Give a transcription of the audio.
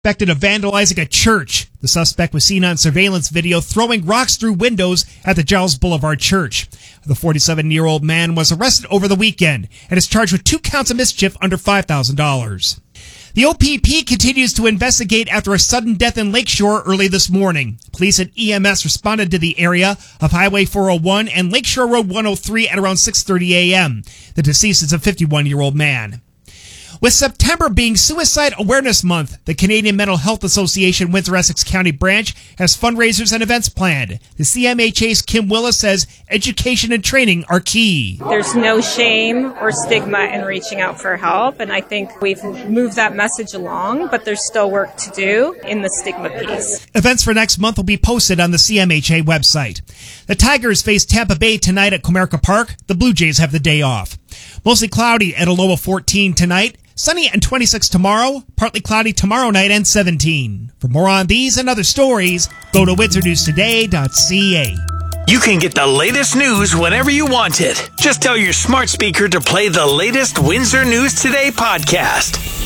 Suspected of vandalizing a church. The suspect was seen on surveillance video throwing rocks through windows at the Giles Boulevard Church. The 47-year-old man was arrested over the weekend and is charged with 2 counts of mischief under $5,000. The OPP continues to investigate after a sudden death in Lakeshore early this morning. Police and EMS responded to the area of Highway 401 and Lakeshore Road 103 at around 6:30 a.m. The deceased is a 51-year-old man. With September being Suicide Awareness Month, the Canadian Mental Health Association Windsor-Essex County branch has fundraisers and events planned. The CMHA's Kim Willis says education and training are key. There's no shame or stigma in reaching out for help, and I think we've moved that message along, but there's still work to do in the stigma piece. Events for next month will be posted on the CMHA website. The Tigers face Tampa Bay tonight at Comerica Park. The Blue Jays have the day off. Mostly cloudy at a low of 14 tonight. Sunny and 26 tomorrow, partly cloudy tomorrow night and 17. For more on these and other stories, go to windsornewstoday.ca. You can get the latest news whenever you want it. Just tell your smart speaker to play the latest Windsor News Today podcast.